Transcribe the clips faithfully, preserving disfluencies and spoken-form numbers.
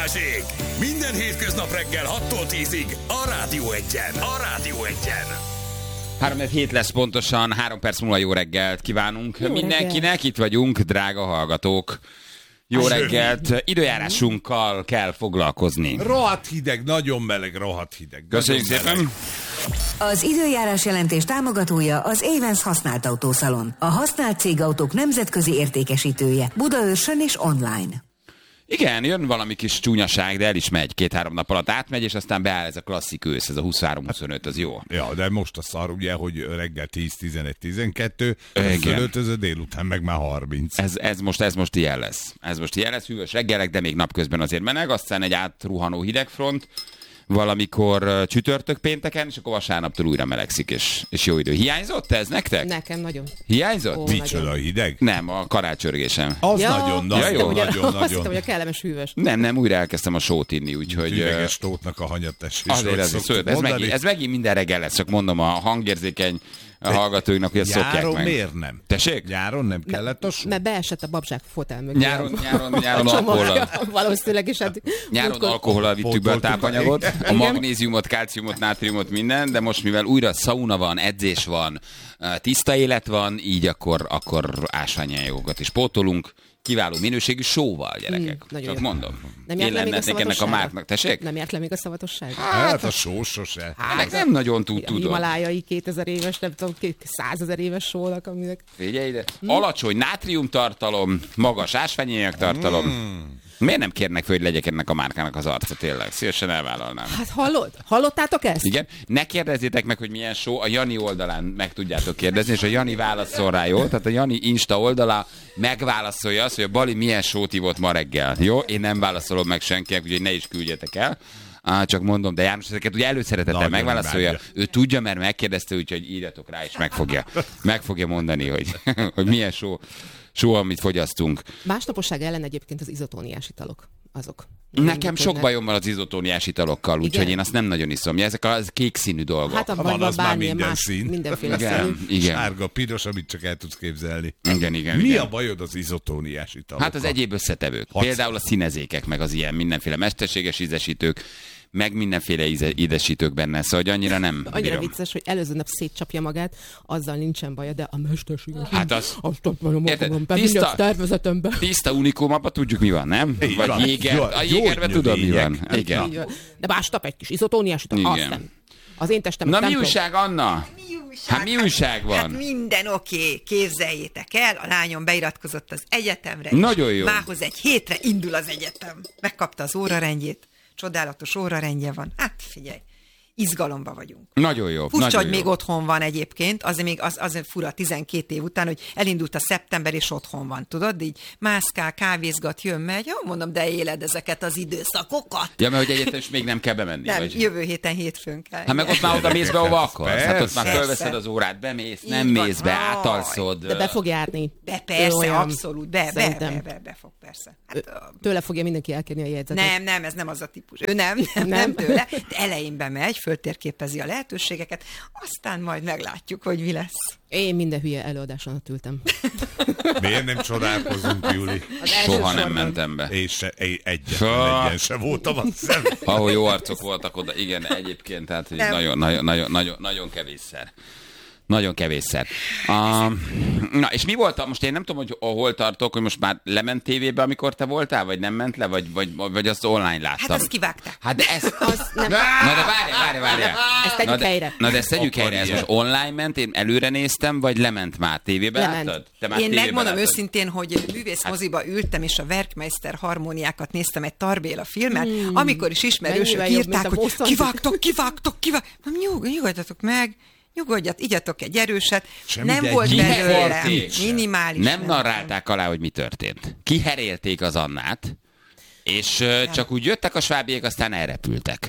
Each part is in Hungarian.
Balázsék! Minden hétköznap reggel hattól tízig a Rádió Egyen. A Rádió Egyen. három hét lesz pontosan, három perc múlva jó reggelt kívánunk jó mindenkinek. Reggelt. Itt vagyunk, drága hallgatók. Jó reggelt. Időjárásunkkal kell foglalkozni. Rohadt hideg, nagyon meleg, rohadt hideg. Köszönjük szépen. Az időjárás jelentés támogatója az Évensz használt autószalon. A használt cégautók nemzetközi értékesítője. Budaörsön és online. Igen, jön valami kis csúnyaság, de el is megy. Két-három nap alatt átmegy, és aztán beáll ez a klasszik ősz, ez a huszonhárom huszonöt, az jó. Ja, de most a szar ugye, hogy reggel tíz, tizenegy, tizenkettő, Igen. fölöltöző, délután meg már harminc. Ez, ez, most, ez most ilyen lesz. Ez most ilyen lesz, hűvös reggelek, de még napközben azért meleg, aztán egy átruhanó hidegfront, valamikor uh, csütörtök pénteken, és akkor vasárnaptól újra melegszik, és, és jó idő. Hiányzott ez nektek? Nekem nagyon. Hiányzott? Ó, Micsoda hideg? Nem, a karácsörgésem. Az Ja, nagyon, azt nagyon, jó. hittem, hogy a- nagyon, Azt hittem, nagyon. hogy a kellemes hűvös. Nem, nem, újra elkezdtem a sót inni, úgyhogy... Üveges tótnak a hanyatesés. Azért ez, ez, ez, megint, ez megint minden reggel lesz, csak mondom a hangérzékeny hallgatóinknak, hogy ezt szokják Nyáron meg. miért nem? Tessék? Nyáron nem kellett a só? Mert beesett a babzsák fotel mögé. Nyáron, nyáron, nyáron A csomagja, alkohollal. Valószínűleg is. Hát, Nyáron múltkor- alkohollal vittük be a Pótoltuk. tápanyagot, a Igen. magnéziumot, kálciumot, nátriumot, minden, de most mivel újra szauna van, edzés van, tiszta élet van, így akkor, akkor ásványanyagokat is pótolunk. Kiváló minőségű sóval, gyerekek. Mm, nagyon Csak jó. mondom. Nem Én járt le még a lennék ennek a szavatossága? márknak. Tessék? Nem járt le még a szavatosság? Hát a só sose. Hát nem nagyon tud, A tudom. himalájai kétezer éves, nem tudom, százezer éves sónak, aminek... Figyelj ide. Alacsony nátriumtartalom, magas ásványanyag tartalom. Mm. Miért nem kérnek föl, hogy legyek ennek a márkának az arca, tényleg? Szívesen elvállalnám. Hát hallod? Hallottátok ezt? Igen, ne kérdezzétek meg, hogy milyen show, a Jani oldalán meg tudjátok kérdezni, és a Jani válaszol rá, jó? Tehát a Jani Insta oldala megválaszolja azt, hogy a Bali milyen show-t ivott ma reggel, jó? Én nem válaszolom meg senkinek, úgyhogy ne is küldjetek el. Á, csak mondom, de János ezeket ugye előszeretettel Nagyon megválaszolja. imádja. Ő tudja, mert megkérdezte, úgyhogy írjatok rá, és meg fogja, meg fogja mondani, hogy, hogy milyen show, show, amit fogyasztunk. Másnaposság ellen egyébként az izotóniás italok. Azok. Nekem sok bajom van az izotóniás italokkal, úgyhogy Igen? én azt nem nagyon iszom. Ezek a az kék színű dolgok. Hát abban Van van az már bármilyen minden más, szín. mindenféle Igen. színű. Igen. Sárga, piros, amit csak el tudsz képzelni. Igen, igen, Mi igen. a bajod az izotóniás italokkal? Hát az egyéb összetevők. Hat- Például a színezékek, meg az ilyen mindenféle mesterséges ízesítők, meg mindenféle íze, ízesítők benne, szóval hogy annyira nem Annyira bírom. vicces, hogy előző nap szétcsapja magát, azzal nincsen baja, de a mesterséges. Hát az- Azt ott vagyom Érted? magam, Tiszta- a tervezetemben. Tiszta unikum, abban tudjuk mi van, nem? Így Vagy van. jéger, Jó- a jégerben tudod mi van. gyógynövények. Igen. Így van. De másnap egy kis izotóniás ital, Igen. azt nem. Az én testem Na nem mi tudom. újság, Anna? Mi újság? Hát mi újság van? Hát minden oké, okay. Képzeljétek el, a lányom beiratkozott az egyetemre. Nagyon és jó. Mához egy hétre indul az egyetem. Megkapta az órarendjét, csodálatos órarendje van. Hát figyelj, izgalomba vagyunk. Nagyon jó. Furcsa, nagyon hogy jó. még otthon van egyébként, azért még az, az fura tizenkét év után, hogy elindult a szeptember, és otthon van, tudod? Így mászkál, kávézgat, jön, megy. Jó, mondom, de éled ezeket az időszakokat. Ja, mert hogy egyetem is még nem kell bemenni. Nem, vagy? jövő héten hétfőn kell. Hát meg ott már oda mész be, ahova akarsz. Hát ott már Persze. fölveszed az órát, bemész, nem Így van. mész be, Aj. átalszod. De be fog járni. Be, Ő persze, olyan, abszolút, be, be, szerintem. be, be, be fog, persze. Hát, ö, Tőle fogja mindenki elkérni a jegyzetet. nem, nem, ez nem az a típus. Ő nem, nem, nem, Nem. tőle. De elején bemegy, föltérképezi a lehetőségeket, aztán majd meglátjuk, hogy mi lesz. Én minden hülye előadáson ott ültem. Miért nem csodálkozunk, Juli? Az első Soha nem sorban. mentem be. Én se, egy, egyetlen Soha. egyen se voltam, azt hiszem. Ahol jó arcok voltak oda, igen, egyébként, tehát hogy Nem. nagyon, nagyon, nagyon, nagyon, nagyon kevésszer. Nagyon kevésszer. Uh, na, és mi volt, a- most én nem tudom, hogy hol tartok, hogy most már lement tévébe, amikor te voltál, vagy nem ment le, vagy, vagy, vagy azt online láttam. Hát azt kivágták. Hát de ez... Az nem. Na de várjál, várjál, várjál. Ezt tegyük na de, helyre. Na de ezt tegyük Akar helyre, ez ilyen. most online ment, én előre néztem, vagy lement már tévébe, Lement. láttad? Te már Én tévébe megmondom láttad? őszintén, hogy művész moziba ültem, és a Werkmeister harmóniákat néztem, egy Tarbéla filmet, amikor is ismerősök Mennyivel jobb, írták, mint a hogy bosszanti. kivágtok, kivágtok, kivágtok. Mondom, nyug, nyugodjatok meg, nyugodjat, igyatok egy erőset. Semmi, nem de volt gyilkolték. belőle. Nincs. Minimális. Nem narrálták alá, hogy mi történt. Kiherélték az Annát, és uh, csak úgy jöttek a svábiek, aztán elrepültek.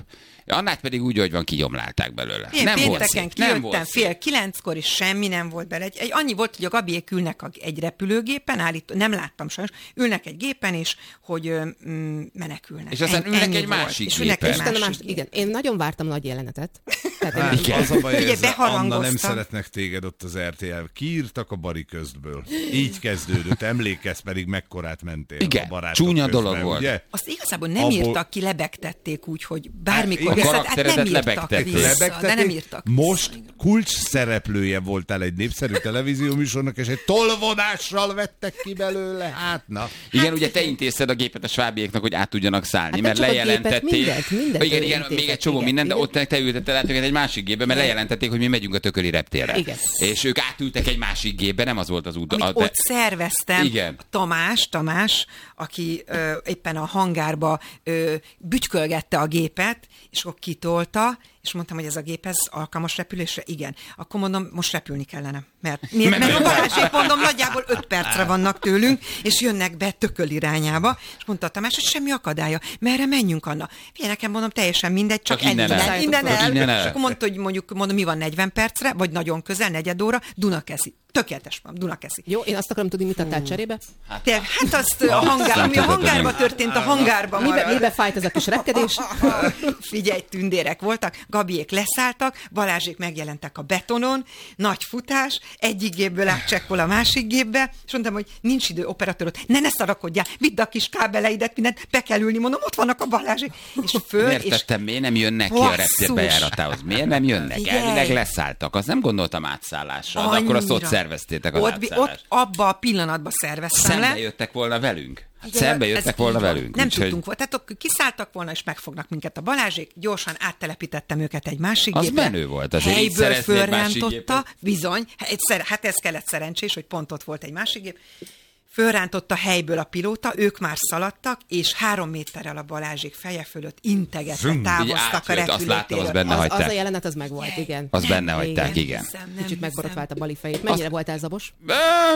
Annát pedig úgy, hogy van, kigyomlálták belőle. Én nem pénteken volt szép, kijöttem nem volt fél szép. kilenckor, és semmi nem volt bele. Egy, egy, annyi volt, hogy a Gabiék ülnek a, egy repülőgépen, állít, nem láttam sajnos, ülnek egy gépen, és hogy mm, menekülnek. És aztán En, ülnek ennyi egy volt. másik és ülnek gépen. egy Isten a másik más, gépen. igen, én nagyon vártam nagy jelenetet. Tehát én Hát, Igen. az a baj, Ugye, ezzel, Anna, nem beharangozta. szeretnek téged ott az er té el. Kiírtak a bari köztből. Így kezdődött. Emlékezz pedig, mekkorát mentél Igen, a barátok csúnya közben, dolog volt. Ugye? Azt igazából nem Abból- írtak ki, lebegtették úgy, hogy bármikor A vissza, hát karakteredet nem írtak lebegtették. vissza, de Lebegtették. nem írtak Most vissza. kulcs szereplője voltál egy népszerű televízió műsornak, és egy tolvonással vettek ki belőle. Hát na. Igen, Hát ugye te igen. intézted a gépet a svábiéknak, hogy át tudjanak szállni, Hát mert nem csak a gépet, lejelentették. mindent, mindent igen, ő igen, intézett, még egy csomó igen, minden, de igen. ott te ültetted át őket egy másik gépbe, mert lejelentették, hogy mi megyünk a Tököli reptérre. Igen. És ők átültek egy másik gépbe, nem az volt az út. Amit a, ott szerveztem, Igen. Tamás, Tamás, aki ö, éppen a hangárba ö, bütykölgette a gépet, és akkor kitolta, és mondtam, hogy ez a gép, ez alkalmas repülésre? Igen. Akkor mondom, most repülni kellene. Mert, mert, mert a Balázsék, mondom, nagyjából öt percre vannak tőlünk, és jönnek be Tököl irányába, és mondta a Tamás, hogy semmi akadálya. Merre menjünk, Anna? Figyelj, nekem mondom, teljesen mindegy, csak, Csak innen ennyi, el. innen Csak el. innen el. És akkor mondta, hogy mondjuk, mondom, mi van negyven percre, vagy nagyon közel, negyed óra, Dunakeszi. Tökéletes van, Dunakeszi. Jó, én azt akarom tudni, mit adtál cserébe? Te, hát azt a hangár, ami a hangárban történt, a hangárban Mibe, marad. mibe fájt ez a kis repkedés? Figyelj, tündérek voltak, Gabiék leszálltak, Balázsék megjelentek a betonon, nagy futás, egyik gépből átcsekkol a másik gépbe, és mondtam, hogy nincs idő, operatőrot, ne ne szarakodjál, vidd a kis kábeleidet, mindent, be kell ülni, mondom, ott vannak a Balázsék. És föl, és Értettem, miért nem jönnek ki a Basszus. reptér bejáratához? Miért nem jönnek? Figyelj. Elvileg leszálltak. Azt nem gondoltam átszállásra, de akkor azt ott annyira. szerveztétek az ott, átszállást. ott abba a pillanatban szerveztem Szembe le. jöttek volna velünk. Hát Igen, szembe ez jöttek így volna van. velünk. Nem úgyhogy tudtunk volna. Tehát akkor kiszálltak volna, és megfognak minket a Balázsék. Gyorsan áttelepítettem őket egy másik Az gépre. menő volt, azért így Helyből szerezni egy másik fölrántotta, gépet. bizony. Egyszer, hát ez kellett szerencsés, hogy pont ott volt egy másik gép. Fölrántotta helyből a pilóta, ők már szaladtak, és három méterrel a Balázsék feje fölött integetve Így távoztak a átvült, azt láttam, az repülőtéről. benne Az, az a hagyták. jelenet, az meg volt, igen. Az Nem, benne hagyták, igen. igen. Hiszem, nem Kicsit hiszem. megborotvált a Bali fejét. Mennyire voltál zabos? Ö,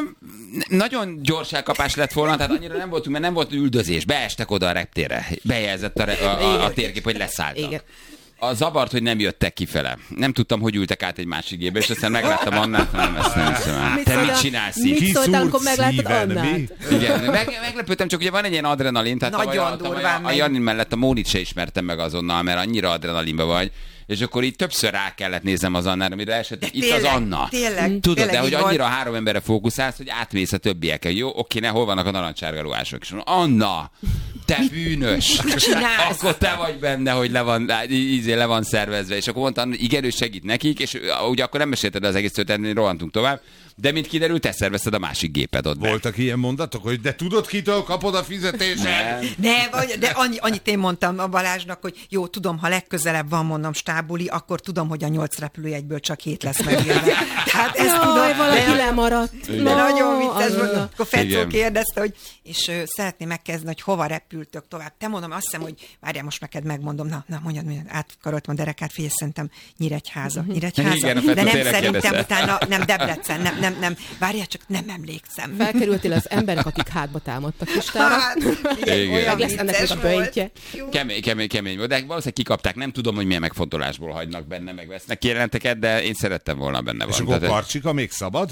nagyon gyors elkapás lett volna, tehát annyira nem voltunk, mert nem volt üldözés. Beestek oda a reptérre. Bejelzett a, re- a, a, a térkép, hogy leszálltak. Igen. A zavart, hogy nem jöttek kifele. Nem tudtam, hogy ültek át egy másik gépbe, és aztán megláttam Annát, nem, ezt nem hiszem el. Te mit szóltál- csinálsz így? Mit szóltál, amikor Kiszúrt meglátod szíven, mi? Annát? Igen, meg, meglepődtem, csak ugye van egy ilyen adrenalin, tehát Nagyon tavaly a, tavaly durván a, a megy. Jani mellett a Mónit se ismertem meg azonnal, mert annyira adrenalinba vagy, és akkor így többször rá kellett néznem az Annára, amire esett, De hogy itt az tényleg, Anna. tényleg, Tudod, tényleg de hogy így volt. annyira három emberre fókuszálsz, hogy átmész a többiekkel. Jó, oké, ne, hol vannak a narancsárga ruhások? És mondom, Anna, te bűnös! Mit csinálsz? Akkor te vagy benne, hogy le van, ízé, le van szervezve. És akkor mondtam, hogy igen, ő segít nekik, és ugye akkor nem mesélted az egész történetet, rohantunk tovább, de mint kiderült, te szervezted a másik géped ott be. Voltak ilyen mondatok, hogy de tudod, kitől kapod a fizetést? Nem. Ne, vagy, de annyi, annyit én mondtam a Balázsnak, hogy jó, tudom, ha legközelebb van, mondom, stábuli, akkor tudom, hogy a nyolc repülőjegyből csak hét lesz megélve. Tehát ezt tudom. Jaj, valaki de, lemaradt. de No, nagyon vicces Anna. volt. Akkor Fecó Igen. kérdezte, hogy és ö, szeretném megkezdeni, hogy hova repültök tovább. Te mondom, azt hiszem, hogy várjál, most neked megmondom. Na, na mondjad, mondjad, átkaroltam a derekát, figyelj, szerintem Nyíregyháza. Nyíregyháza. Igen, a de Fecó nem tényleg szerintem kérdezte. utána, nem Debrecen, nem, nem, nem. Várjál, csak nem emlékszem. Felkerültél az emberek, akik hátba támadtak Kistára. Hát, figyelj, Igen. olyan Meg lesz ennek vicces még a böjtje. volt. Kemény, kemény, kemény volt, de valószínűleg kikapták. Nem tudom, hogy milyen megfontolásból hagynak benne, meg vesznek jelenteket, de én szerettem volna benne És van. akkor Karcsika még szabad?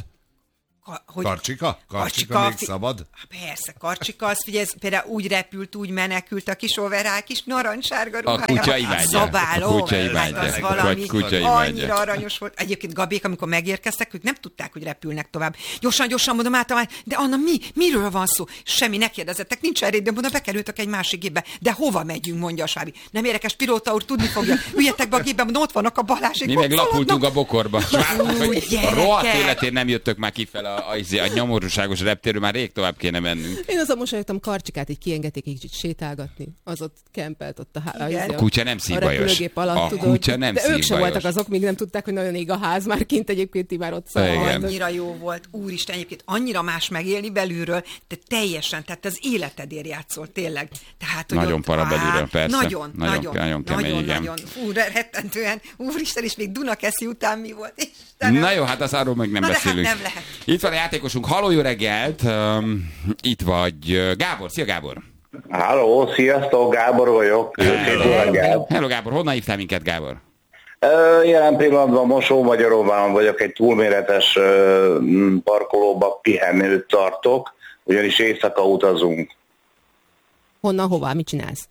Ka- hogy- Karcsika? Karcsika még fi- szabad? Há, persze, Karcsika, az figyelj, ez például úgy repült, úgy menekült a kis overál, kis narancsárga ruhája. kutya imádja. Zabáló. A kutya hát imádja. az A valami kutya imádja. annyira aranyos volt. Egyébként Gabék, amikor megérkeztek, ők nem tudták, hogy repülnek tovább. Gyorsan, gyorsan mondom át, de Anna, mi? Miről van szó? Semmi, ne kérdezettek, nincs erre, de mondom, bekerültek egy másik gépbe. De hova megyünk, mondja a svábi. Nem érdekes, pilóta úr, tudni fogja. Üljetek be a gépbe, mondom, ott vannak a Balázsék. Mi ott meg lapultunk szaladnak. a bokorba. Ú, A gyerekek! rohadt életén nem jöttök már kifele a, a, a nyomorúságos reptérről, már rég tovább kéne mennünk. Én azon mosolyogtam, Karcsikát így kiengedték egy kicsit sétálgatni. Az ott kempelt ott a, há- Igen. a, A kutya nem a szívbajos. repülőgép alatt, A tudod. kutya nem De ők sem szívbajos. voltak azok, még nem tudták, hogy nagyon ég a ház már kint, egyébként ti már ott Igen. szalad. Annyira jó volt, úristen, egyébként annyira más megélni belülről, de teljesen, tehát az életedért játszol, tényleg. Tehát, hogy Nagyon ott, para á, belülről, persze. Nagyon, Nagyon- nagyon, nagyon kemény, nagyon, igen. nagyon. Fú, de rettentően, úristen, és még Dunakeszi után mi volt? Istenem. Na jó, hát az arról meg nem Na de hát beszélünk. nem lehet. Itt van a játékosunk, halló, jó reggelt! Um, itt vagy uh, Gábor, szia Gábor! Halló, sziasztok, Gábor vagyok. Hello. Hello Gábor, honnan hívtál minket, Gábor? Jelen pillanatban Mosó-Magyaróván vagyok, egy túlméretes parkolóba pihenőt tartok, ugyanis éjszaka utazunk. Honnan, hová, mit csinálsz?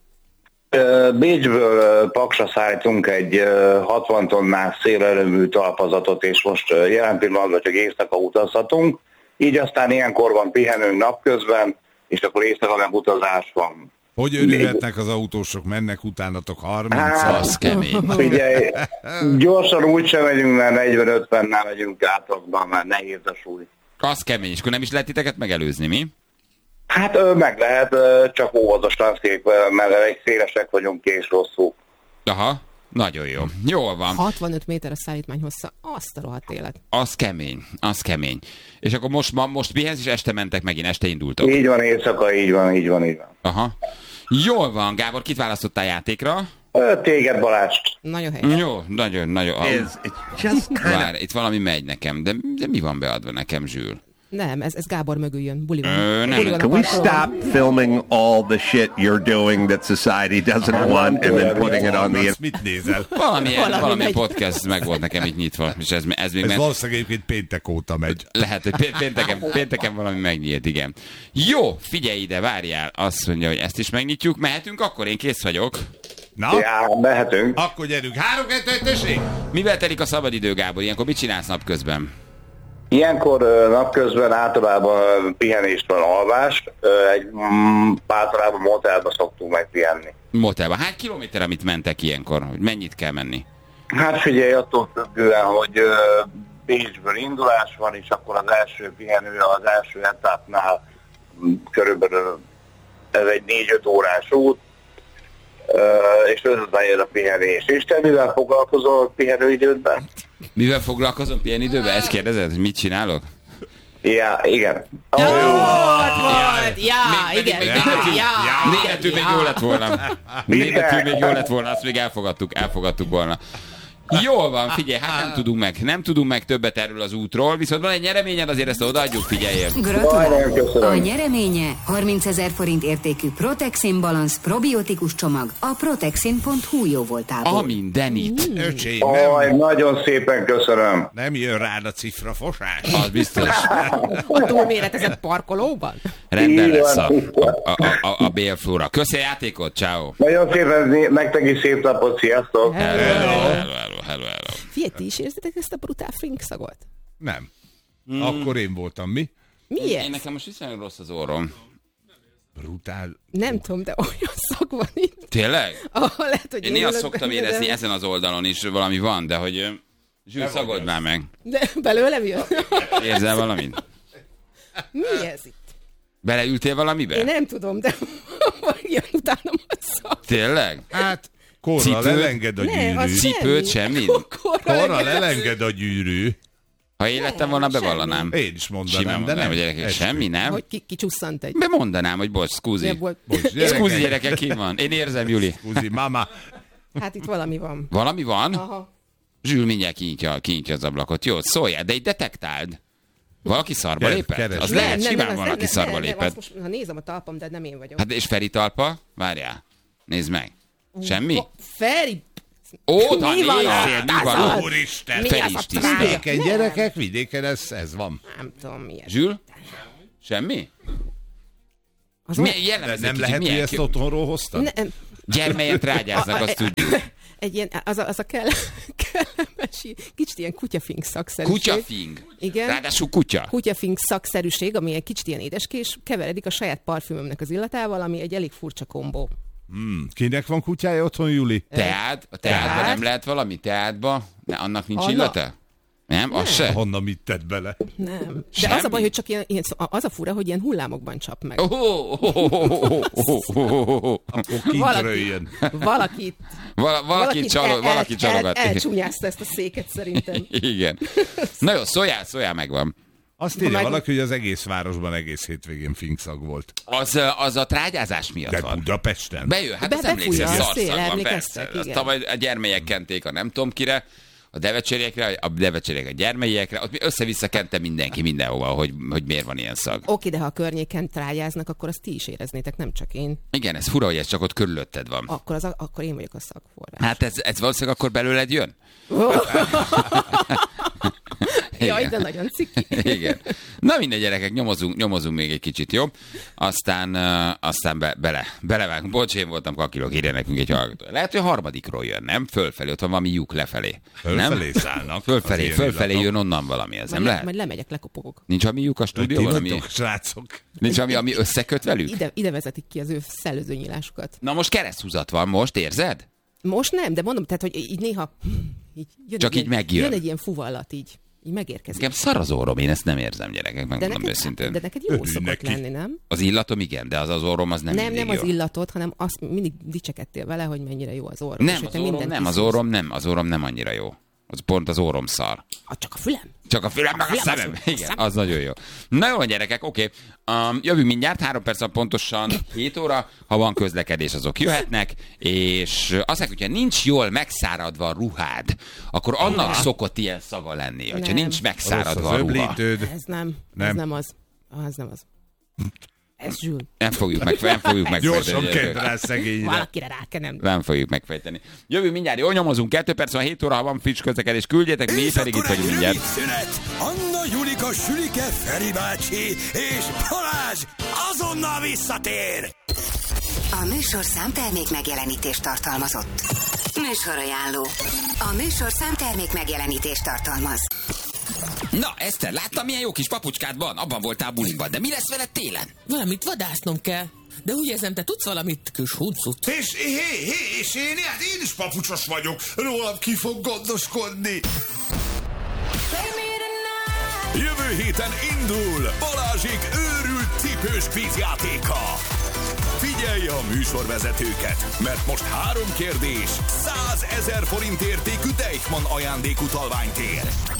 Bécsből Paksra szállítunk egy hatvan tonnás szélerőmű talpazatot, és most jelen pillanatban csak éjszaka utazhatunk, így aztán ilyenkor van pihenőnk napközben, és akkor éjszaka meg utazás van. Hogy örülhetnek az autósok, mennek utánatok harminc. Hát, az kemény. Figyelj, gyorsan úgy sem megyünk, mert negyven-ötvennel megyünk átlagban, mert nehéz a súly. Az kemény, és akkor nem is lehet titeket megelőzni, mi? Hát meg lehet, csak óvatosan szép, mert egy szélesek vagyunk és rosszul. Aha, nagyon jó. Jól van. hatvanöt méter a szállítmány hossza, azt a rohadt élet. Az kemény, az kemény. És akkor most, ma, most pihensz, és este mentek megint, este indultok. Így van, éjszaka, így van, így van, így van. Aha. Jól van, Gábor, kit választottál játékra? Téged, Balást. Nagyon helyes. Jó, nagyon, nagyon. Várj, itt valami megy nekem, de, de mi van beadva nekem, Zsül? Nem, ez, ez Gábor mögül jön. Buli van. Ö, nem. Buli van a Can we parkolón. stop filming all the shit you're doing that society doesn't want and then putting it on the Azt mit nézel? Valamilyen, Valami valamilyen megy. podcast meg volt nekem itt nyitva, és ez, ez még Ez ment. valószínűleg egyébként péntek óta megy. Lehet, hogy pé- pénteken, pénteken valami megnyílt, igen. Jó, figyelj ide, várjál. Azt mondja, hogy ezt is megnyitjuk. Mehetünk akkor? Én kész vagyok. Na, Ja, mehetünk. akkor gyerünk. Három, kettő, egy, tessék! Mivel telik a szabadidő, Gábor? Ilyenkor mit csinálsz napközben? Ilyenkor napközben általában pihenést van, alvást, egy mm, általában motelba szoktunk megpihenni. Motelba. Hány kilométer, amit mentek ilyenkor? Hogy mennyit kell menni? Hát figyelj, attól függően, hogy uh, Bécsből indulás van, és akkor az első pihenő az első etapnál mm, körülbelül ez egy négy-öt órás út, uh, és özben jön a pihenés. És te mivel foglalkozol a pihenőidődben? Mivel foglalkozom ilyen időben? Ezt kérdezed, hogy mit csinálok? Ja, igen. Jó, Oh, volt, volt, ja, Még- igen, még- igen, még- ja, Négyetül még jó lett volna. Négyetül még jó lett volna, azt még elfogadtuk, elfogadtuk volna. Jól van, figyelj, hát nem tudunk meg, nem tudunk meg többet erről az útról, viszont van egy nyereményed, azért ezt odaadjuk, figyeljél. Nagyon Gratulálok! köszönöm. A nyereménye harmincezer forint értékű Protexin Balance probiotikus csomag a protexin pont hu jó voltából. A mindenit. Öcsém, Aj, nem, nagyon szépen köszönöm. nem jön rád a cifra fosás. Az biztos. A túlméretezett parkolóban? Rendben Így lesz a, van. a, a, a, a bélflóra. Köszi a játékot, ciao. Nagyon szépen nektek is szép napot, sziasztok! Hello, hello, hello, hello, hello. Figyelj, ti is érzitek ezt a brutál fink szagot? Nem. Akkor én voltam, mi? Miért? Én nekem most viszonylag rossz az orrom. Brutál. Nem tudom, de olyan szag van itt. Tényleg? Ah, lehet, hogy Én néha ülök szoktam benne, érezni, de... ezen az oldalon is valami van, de hogy... ö, Zsül, szagold már meg. De belőlem jön? Érzel valamit? Mi ez itt? Beleültél valamibe? Én nem tudom, de jön utánam a szag. Tényleg? Hát, korral Cipőt? elenged a Ne, gyűrű. az Cipőt, semmi? Korral elenged a gyűrű. Ha én lettem volna, bevállalnám. Én is mondanám, Simán de mondanám, nem. hogy gyerekek, Eskü. semmi, nem? Hogy ki, kicsusszant egy. Bemondanám, hogy bocs, scusi. Miért volt? Bocs, gyerekek. Scusi, gyerekek, ki van? Én érzem, Juli. Scusi, mama. Hát itt valami van. Valami van? Aha. Zsül mindjárt kinyitja, kinyitja az ablakot. Jó, szóljál, de így detektáld. Valaki szarba Keres- lépett? keres. Az Nem, lehet, simán az valaki nem, szarba nem, nem, lépett. azt most, ha nézem a talpam, de nem én vagyok. Hát és Feri talpa? Várjál. Nézd meg. Semmi? Ó, Feri! Ó, da Mi van nézzél, ott? mi van Az ott? Úristen. Mi Feri az is a tiszta. trágya? Vidéken gyerekek, vidéken ez, ez van. Nem tudom miért. Zsül? Semmi? Az Mi, olyan- De jellemző nem kicsit, lehet, hogy milyen ezt ki... otthonról hoztad? Nem, Gyermelyen trágyáznak, azt tudjuk. egy ilyen, az a, az a kell, kellemes, kicsit ilyen kutyafink szakszerűség. Kutyafing. Igen. Ráadásul kutya. Kutyafink szakszerűség, ami egy kicsit ilyen édeskés, keveredik a saját parfümömnek az illatával, ami egy elég furcsa kombó. Hmm. Kinek van kutyája otthon, Juli? Teát? A teátba Teát? nem lehet valami? Teátba? Ne, annak nincs Anna? illata? Nem? Az se? Honnan mit tett bele? Nem. De Semmi? az a baj, hogy csak ilyen, ilyen, az a fura, hogy ilyen hullámokban csap meg. Oh, oh, oh, oh, oh, oh, oh, oh. Akkor kint Valaki- röjjön. Valakit, Vala, valaki csalo, el, valaki el, csalogat. El, elcsúnyázta ezt a széket szerintem. Igen. Na jó, szóljál, szóljál, megvan. Azt írja meg- valaki, hogy az egész városban egész hétvégén finkszag volt. Az, az a trágyázás miatt De van. Budapesten? Bejön, hát Be- az befújja emlékszel, a szél, szarszag van, persze. emlékeztek, Azt igen. tavaly a gyermelyek kenték a nem tudom kire, a devecseriekre, a devecseriek a gyermeiekre, ott össze-vissza kente mindenki mindenhova, hogy, hogy miért van ilyen szag. Oké, de ha a környéken trágyáznak, akkor azt ti is éreznétek, nem csak én. Igen, ez fura, hogy ez csak ott körülötted van. Akkor, az, akkor én vagyok a szakforrás. Hát ez, ez valószínűleg akkor belőled jön? Jaj, de nagyon ciki. Igen. Na mindegy, gyerekek, nyomozunk, nyomozunk még egy kicsit, jó? Aztán, uh, aztán be, bele, belevágunk. Bocs, én voltam kakilok, írja nekünk egy hallgató. Lehet, hogy a harmadikról jön, nem? Fölfelé, ott van valami lyuk lefelé. Fölfelé szállnak. Fölfelé, fölfelé jön onnan valami, ez nem le, lehet? Majd lemegyek, lekopogok. Nincs ami lyuk a stúdióban? Ami... srácok. Nincs ami, ami összeköt velük? Ide, ide vezetik ki az ő szellőző nyílásukat. Na most kereszthúzat van, most érzed? Most nem, de mondom, tehát, hogy így néha így jön Csak egy így ilyen, megjön. Jön egy ilyen fuvallat így. Így megérkezik. Nekem szar az orrom, én ezt nem érzem, gyerekek, megmondom őszintén. De neked jó Örülj szokott neki. lenni, nem? Az illatom igen, de az az orrom az nem Nem, mindig nem jó. az illatot, hanem azt mindig dicsekedtél vele, hogy mennyire jó az orrom. és Nem, hogy az te orrom mindent nem, az kiszúrsz. orrom nem, az orrom nem annyira jó. Az pont az orrom szar. Ah, csak a fülem? Csak a fülem, meg a fülem, szemem. az- Igen, szemem. az nagyon jó. Na jó, gyerekek, oké. Um, jövünk mindjárt, három perc pontosan hét óra, ha van közlekedés, azok jöhetnek, és azt mondják, hogyha nincs jól megszáradva a ruhád, akkor annak szokott ilyen szaga lenni, hogyha Nem. nincs megszáradva a Az ruha. öblítőd. Ez nem, Nem. ez nem az. Ah, ez nem az. Ez Zsül. Nem fogjuk, meg, nem fogjuk megfejteni. Gyorsan gyerekek. kent rá szegényre. Valakire rákenem. Nem fogjuk megfejteni. Jövünk mindjárt, jó, nyomozunk, kettő perc van, hét óra, ha van friss közlekedés, küldjetek, mi És pedig itt akkor vagyunk egy mindjárt. rövid szünet. Anna, Julika, Sülike, Feri bácsi és Balázs azonnal visszatér. A műsorszám termék megjelenítést tartalmazott. Műsorajánló. A műsorszám termék megjelenítést tartalmaz. Na, Eszter, láttam, milyen jó kis papucskád van? Abban voltál buliban, de mi lesz veled télen? Valamit vadásznom kell. De úgy érzem, te tudsz valamit, kis huncut. És hé, hé, és én, hát én is papucsos vagyok. Rólam ki fog gondoskodni. Jövő héten indul Balázsék őrült cipős kvízjátéka. Figyelj a műsorvezetőket, mert most három kérdés, százezer forint értékű Deichmann ajándékutalványt ér.